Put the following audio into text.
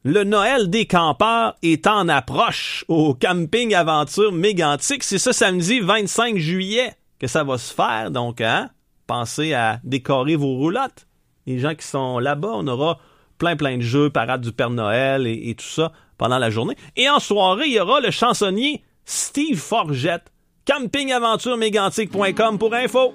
Le Noël des campeurs est en approche au camping aventure Mégantic. C'est ce samedi 25 juillet que ça va se faire. Donc, pensez à décorer vos roulottes. Les gens qui sont là-bas, on aura plein de jeux, parade du Père Noël et tout ça pendant la journée. Et en soirée, il y aura le chansonnier Steve Forgette. Campingaventuremégantic.com pour info.